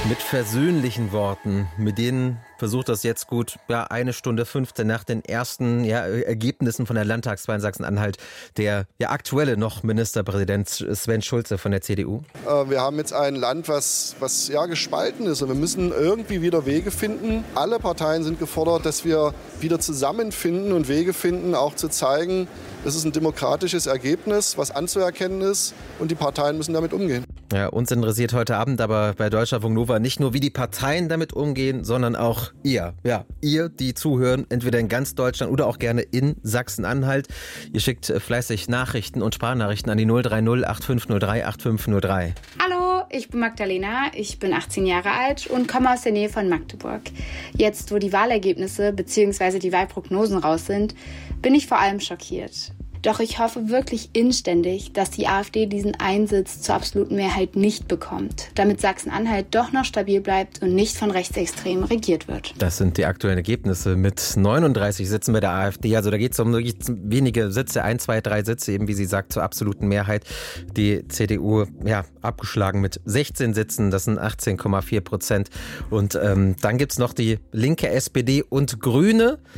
Mit versöhnlichen Worten, mit denen versucht das jetzt gut 1:15 nach den ersten Ergebnissen von der Landtagswahl in Sachsen-Anhalt der aktuelle noch Ministerpräsident Sven Schulze von der CDU. Wir haben jetzt ein Land, was gespalten ist, und wir müssen irgendwie wieder Wege finden. Alle Parteien sind gefordert, dass wir wieder zusammenfinden und Wege finden, auch zu zeigen, das ist ein demokratisches Ergebnis, was anzuerkennen ist, und die Parteien müssen damit umgehen. Ja, uns interessiert heute Abend aber bei Deutschlandfunk Nova nicht nur, wie die Parteien damit umgehen, sondern auch ihr. Ja, ihr, die zuhören, entweder in ganz Deutschland oder auch gerne in Sachsen-Anhalt. Ihr schickt fleißig Nachrichten und Sprachnachrichten an die 030 8503 8503. Hallo, ich bin Magdalena, ich bin 18 Jahre alt und komme aus der Nähe von Magdeburg. Jetzt, wo die Wahlergebnisse bzw. die Wahlprognosen raus sind, bin ich vor allem schockiert. Doch ich hoffe wirklich inständig, dass die AfD diesen Einsitz zur absoluten Mehrheit nicht bekommt, damit Sachsen-Anhalt doch noch stabil bleibt und nicht von Rechtsextremen regiert wird. Das sind die aktuellen Ergebnisse mit 39 Sitzen bei der AfD. Also da geht es um wirklich wenige Sitze, 1, 2, 3 Sitze, eben wie sie sagt, zur absoluten Mehrheit. Die CDU, abgeschlagen mit 16 Sitzen, das sind 18,4%. Und dann gibt es noch die linke SPD und Grüne.